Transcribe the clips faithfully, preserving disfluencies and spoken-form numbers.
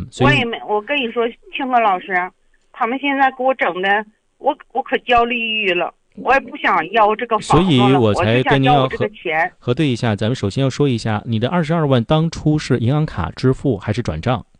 所以我也没，我跟你说，庆哥老师，他们现在给我整的，我我可焦虑郁了，我也不想要这个房子了， 所以我才跟您要这个钱核对一下。咱们首先要说一下，你的二十二万当初是银行卡支付还是转账？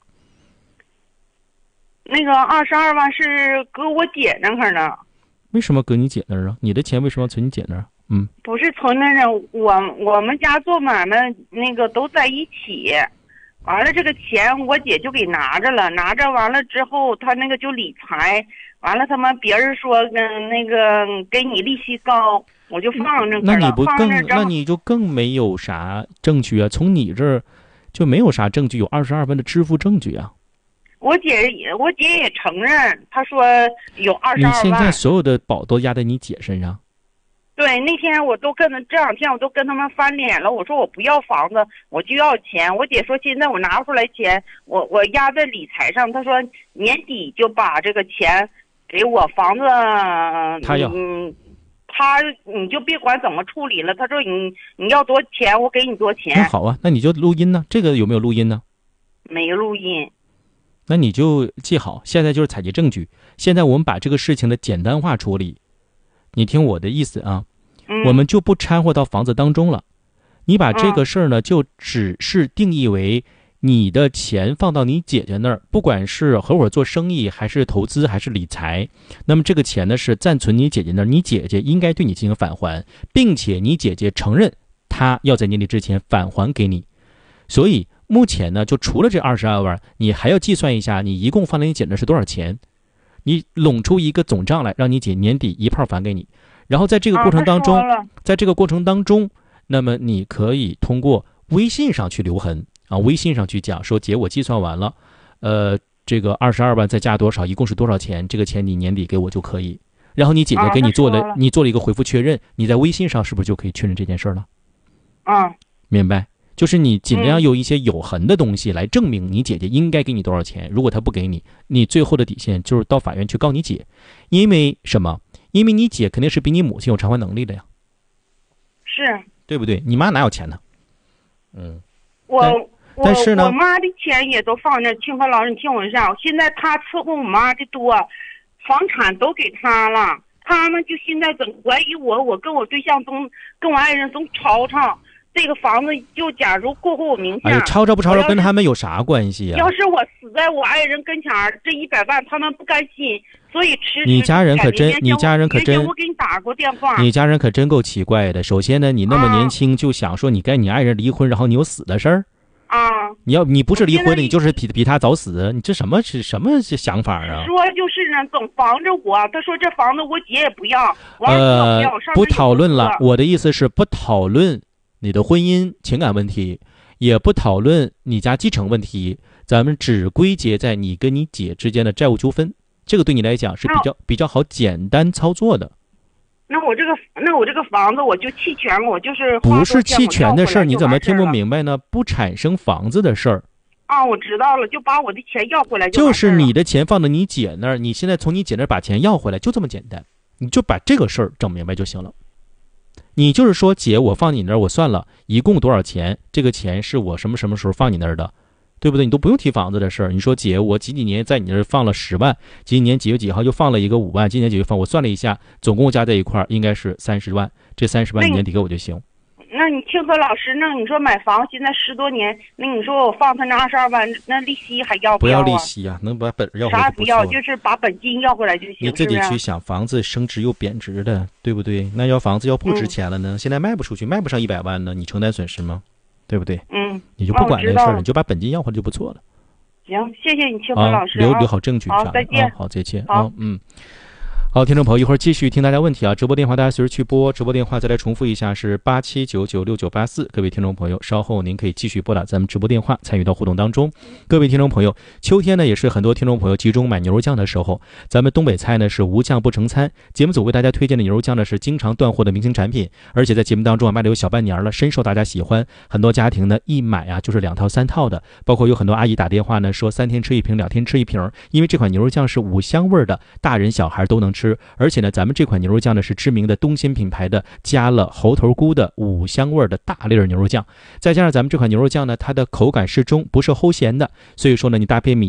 那个二十二万是搁我姐那块呢。 为什么搁你姐那儿啊？你的钱为什么要存你姐那儿？嗯， 不是存那儿，我我们家做买卖那个都在一起，完了这个钱我姐就给拿着了，拿着完了之后，她那个就理财，完了他们别人说嗯那个给你利息高，我就放着。 那你不更那你就更没有啥证据啊？从你这儿就没有啥证据有二十二万的支付证据啊？ 我姐我姐也承认，她说有二十二万。 你现在所有的宝都压在你姐身上。 对，那天我都跟他这两天我都跟他们翻脸了，我说我不要房子，我就要钱。我姐说现在我拿不出来钱，我我压在理财上。她说年底就把这个钱给我房子， 他要， 嗯，他你就别管怎么处理了。他说你你要多少钱，我给你多少钱。 那好啊，那你就录音呢？这个有没有录音呢？ 没录音。 那你就记好，现在就是采集证据。现在我们把这个事情的简单化处理，你听我的意思啊。我们就不掺和到房子当中了，你把这个事儿呢，就只是定义为你的钱放到你姐姐那儿，不管是合伙做生意，还是投资，还是理财，那么这个钱呢是暂存你姐姐那儿，你姐姐应该对你进行返还，并且你姐姐承认她要在年底之前返还给你。所以目前呢，就除了这二十二万，你还要计算一下你一共放在你姐那是多少钱，你拢出一个总账来，让你姐年底一炮还给你。然后在这个过程当中， 啊、 在这个过程当中，那么你可以通过微信上去留痕啊，微信上去讲说姐，我计算完了，呃，这个二十二万再加多少，一共是多少钱？这个钱你年底给我就可以。然后你姐姐给你做了， 啊、了你做了一个回复确认，你在微信上是不是就可以确认这件事了？ 啊， 明白？就是你尽量有一些有痕的东西来证明你姐姐应该给你多少钱。如果她不给你，你最后的底线就是到法院去告你姐，因为什么？因为你姐肯定是比你母亲有偿还能力的呀， 是对不对？你妈哪有钱呢？嗯， 我但, 但是呢， 我妈的钱也都放那。庆和老师，你听我讲，现在她伺候我妈的多，房产都给她了，他们就现在总怀疑我，我跟我对象总跟我爱人总吵吵。这个房子就假如过户我名下， 哎，吵吵不吵吵跟他们有啥关系啊？ 要是我死在我爱人跟前儿，这一百万他们不甘心，所以迟迟。 你家人可真，你家人可真， 我给你打过电话。 你家人可真够奇怪的。首先呢，你那么年轻就想说你跟你爱人离婚，然后你有死的事儿啊？ 你要你不是离婚的，你就是比比他早死，你这什么是什么想法啊？ 说就是呢，总防着我。他说这房子我姐也不要， 呃，不讨论了。我的意思是不讨论你的婚姻情感问题，也不讨论你家继承问题，咱们只归结在你跟你姐之间的债务纠纷，这个对你来讲是比较比较好简单操作的。 那我这个那我这个房子我就弃权，我就是不是弃权的事儿，你怎么听不明白呢？不产生房子的事儿。 啊，我知道了，就把我的钱要回来就。 就是你的钱放到你姐那儿，你现在从你姐那儿把钱要回来，就这么简单，你就把这个事儿整明白就行了。你就是说姐，我放你那儿，我算了一共多少钱，这个钱是我什么什么时候放你那儿的，对不对？你都不用提房子的事儿。你说姐，我几几年在你那儿放了十万，几几年几月几号又放了一个五万，今年几月份我算了一下，总共加在一块儿应该是三十万，这三十万你年底给我就行。 那你听和老师，那你说买房现在十多年，那你说我放他那二十二万，那利息还要不要啊？ 不要利息啊，能把本要回来啥不要，就是把本金要回来就行。 你自己去想，房子升值又贬值的，对不对？那要房子要不值钱了呢，嗯、现在卖不出去，卖不上一百万呢，你承担损失吗？对不对？ 嗯， 你就不管这事儿，你就把本金要回来就不错了。 行，谢谢你，清和老师、啊， 留留好证据。 好，再见。 啊、好，再见。啊，嗯。好，听众朋友，一会儿继续听大家问题啊！直播电话大家随时去拨，直播电话再来重复一下是八七九九六九八四。各位听众朋友，稍后您可以继续拨打咱们直播电话，参与到互动当中。各位听众朋友，秋天呢也是很多听众朋友集中买牛肉酱的时候，咱们东北菜呢是无酱不成餐。节目组为大家推荐的牛肉酱呢是经常断货的明星产品，而且在节目当中啊卖了有小半年了，深受大家喜欢。很多家庭呢一买啊就是两套三套的，包括有很多阿姨打电话呢说三天吃一瓶，两天吃一瓶，因为这款牛肉酱是五香味的，大人小孩都能吃。而且呢，咱们这款牛肉酱呢是知名的东鲜品牌的，加了猴头菇的五香味的大粒儿牛肉酱，再加上咱们这款牛肉酱呢，它的口感适中，不是齁咸的，所以说呢，你搭配米